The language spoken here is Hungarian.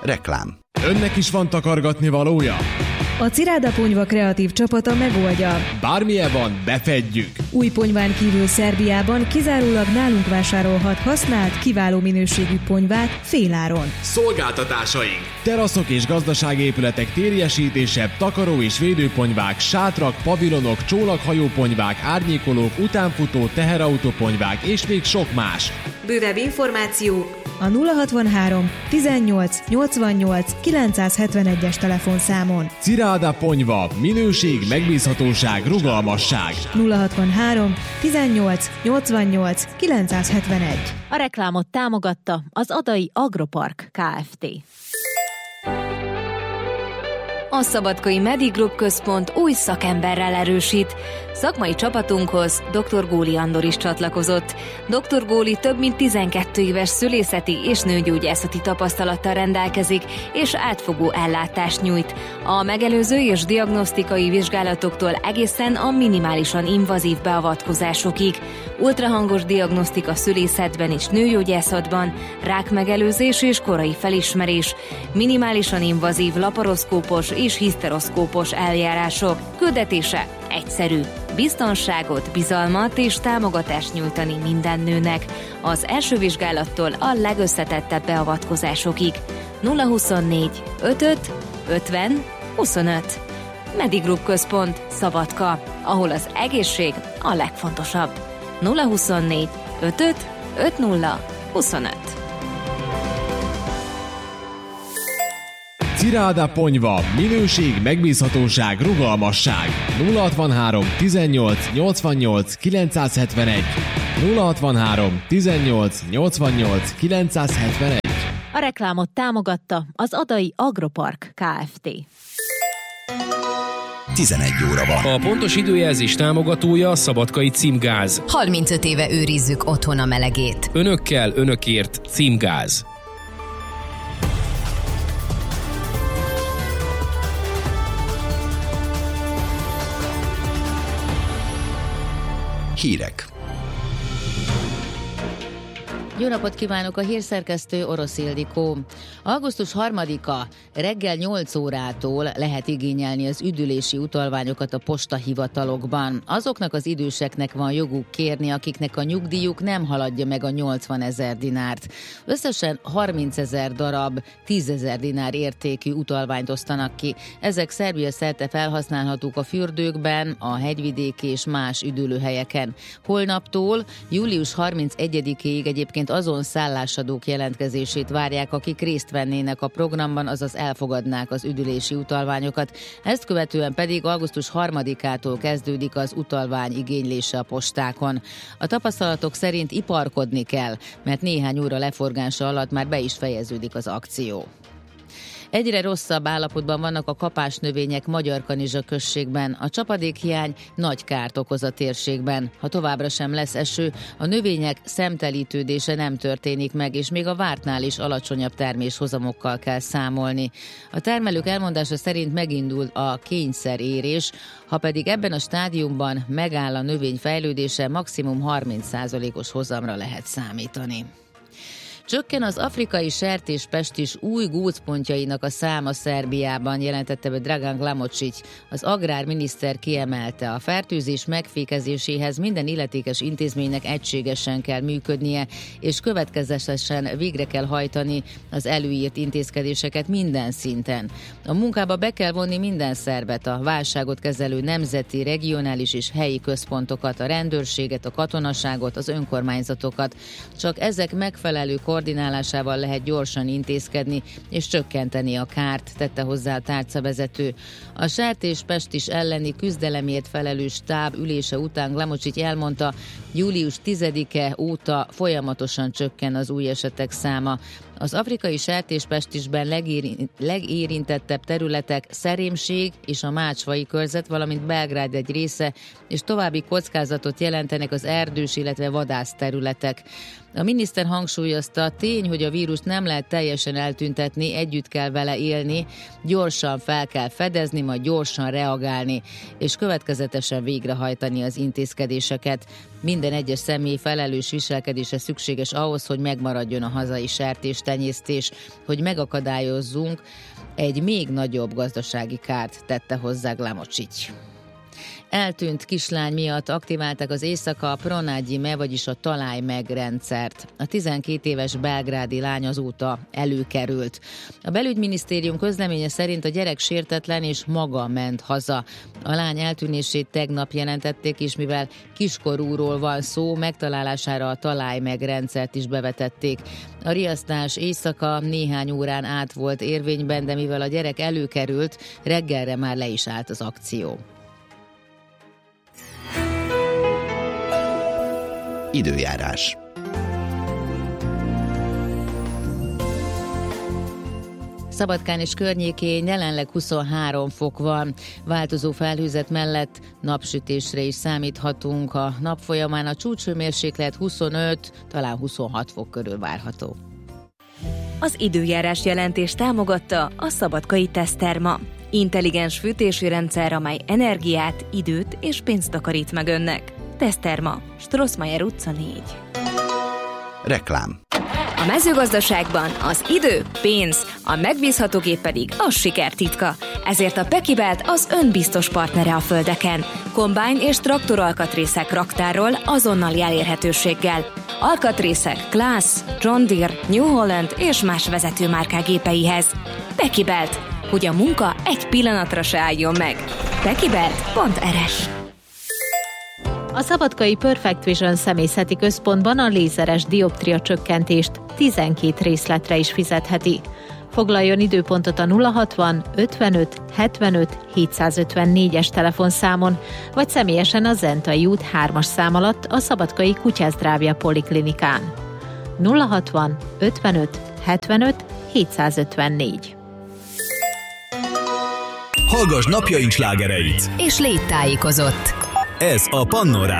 Reklám. Önnek is van takargatni valója? A Ciráda Ponyva kreatív csapata megoldja. Bármilyen van, befedjük! Új ponyván kívül Szerbiában kizárólag nálunk vásárolhat használt, kiváló minőségű ponyvát féláron. Szolgáltatásaink! Teraszok és gazdaságépületek térjesítése, takaró és védőponyvák, sátrak, pavilonok, csónakhajóponyvák, árnyékolók, utánfutó, teherautóponyvák és még sok más. Bővebb információ a 063 18 88 971-es telefonszámon. Ciráda Ponyva. Minőség, megbízhatóság, rugalmasság. 063 18 88 971. A reklámot támogatta az Adai Agropark Kft. A Szabadkai Medigroup Központ új szakemberrel erősít. Szakmai csapatunkhoz dr. Góli Andor is csatlakozott. Dr. Góli több mint 12 éves szülészeti és nőgyógyászati tapasztalattal rendelkezik, és átfogó ellátást nyújt. A megelőző és diagnosztikai vizsgálatoktól egészen a minimálisan invazív beavatkozásokig. Ultrahangos diagnosztika szülészetben és nőgyógyászatban, rákmegelőzés és korai felismerés, minimálisan invazív laparoszkópos és hiszteroszkópos eljárások. Küldetése egyszerű. Biztonságot, bizalmat és támogatást nyújtani minden nőnek. Az első vizsgálattól a legösszetettebb beavatkozásokig. 024 55 50 25. Medigroup Központ, Szabadka, ahol az egészség a legfontosabb. 024 55 50 25. Ciráda Ponyva. Minőség, megbízhatóság, rugalmasság. 063 18 88 971. 063 18 88 971. A reklámot támogatta az Adai Agropark Kft. 11 óra van. A pontos időjelzés támogatója a Szabadkai Címgáz. 35 éve őrizzük otthon a melegét. Önökkel, önökért Címgáz. Hírek. Jó napot kívánok, a hírszerkesztő Orosz Ildikó. Augusztus 3-a reggel 8 órától lehet igényelni az üdülési utalványokat a postahivatalokban. Azoknak az időseknek van joguk kérni, akiknek a nyugdíjuk nem haladja meg a 80 000 dinárt. Összesen 30 000 darab 10 000 dinár értékű utalványt osztanak ki. Ezek Szerbia szerte felhasználhatók a fürdőkben, a hegyvidéki és más üdülőhelyeken. Holnaptól július 31-ig egyébként azon szállásadók jelentkezését várják, akik részt vennének a programban, azaz elfogadnák az üdülési utalványokat. Ezt követően pedig augusztus 3-ától kezdődik az utalvány igénylése a postákon. A tapasztalatok szerint iparkodni kell, mert néhány óra leforgása alatt már be is fejeződik az akció. Egyre rosszabb állapotban vannak a kapásnövények Magyarkanizsa községben. A csapadékhiány nagy kárt okoz a térségben. Ha továbbra sem lesz eső, a növények szemtelítődése nem történik meg, és még a vártnál is alacsonyabb terméshozamokkal kell számolni. A termelők elmondása szerint megindul a kényszerérés, ha pedig ebben a stádiumban megáll a növény fejlődése, maximum 30%-os hozamra lehet számítani. Csökken az afrikai sertéspestis új gócpontjainak a száma Szerbiában, jelentette be Dragan Glamocic. Az agrárminiszter kiemelte, a fertőzés megfékezéséhez minden illetékes intézménynek egységesen kell működnie, és következetesen végre kell hajtani az előírt intézkedéseket minden szinten. A munkába be kell vonni minden szervet, a válságot kezelő nemzeti, regionális és helyi központokat, a rendőrséget, a katonaságot, az önkormányzatokat. Csak ezek megfelelő koordinálásával lehet gyorsan intézkedni és csökkenteni a kárt, tette hozzá a tárcavezető. A sertéspestis elleni küzdelemért felelős stáb ülése után Glamocic elmondta, július 10-e óta folyamatosan csökken az új esetek száma. Az afrikai sertéspestisben legérintettebb területek Szerémség és a Mácsvai körzet, valamint Belgrád egy része, és további kockázatot jelentenek az erdős, illetve vadász területek. A miniszter hangsúlyozta, tény, hogy a vírust nem lehet teljesen eltüntetni, együtt kell vele élni, gyorsan fel kell fedezni, majd gyorsan reagálni, és következetesen végrehajtani az intézkedéseket. Minden egyes személy felelős viselkedése szükséges ahhoz, hogy megmaradjon a hazai sertéstenyésztés, hogy megakadályozzunk egy még nagyobb gazdasági kárt, tette hozzá Glamocsics. Eltűnt kislány miatt aktiválták az éjszaka Pronagyime, vagyis a Találj meg rendszert. A 12 éves belgrádi lány azóta előkerült. A belügyminisztérium közleménye szerint a gyerek sértetlen és maga ment haza. A lány eltűnését tegnap jelentették, és mivel kiskorúról van szó, megtalálására a Találj meg rendszert is bevetették. A riasztás éjszaka néhány órán át volt érvényben, de mivel a gyerek előkerült, reggelre már le is állt az akció. Időjárás. Szabadkán és környékén jelenleg 23 fok van. Változó felhőzet mellett napsütésre is számíthatunk. A nap folyamán a csúcshőmérséklet 25, talán 26 fok körül várható. Az időjárás jelentés támogatta a Szabadkai Teszterma. Intelligens fűtési rendszer, amely energiát, időt és pénzt takarít meg önnek. Teszterma, Strossmayer utca 4. Reklám. A mezőgazdaságban az idő, pénz, a megbízható gép pedig a siker titka. Ezért a Pekibelt az önbiztos partnere a földeken. Kombájn és traktoralkatrészek raktárról azonnali elérhetőséggel. Alkatrészek Class, John Deere, New Holland és más vezetőmárkák gépeihez. Pekibelt, hogy a munka egy pillanatra se álljon meg. Pekibelt.rs. A szabadkai Perfect Vision személyzeti központban a lézeres dioptria csökkentést 12 részletre is fizetheti. Foglaljon időpontot a 060 55 75 754-es telefonszámon, vagy személyesen a Zentai út 3-as szám alatt a Szabadkai Kutyázdrávja Poliklinikán. 060 55 75 754. Hallgass napjaink slágereit! És légy tájékozott! Ez a Pannon Rádió.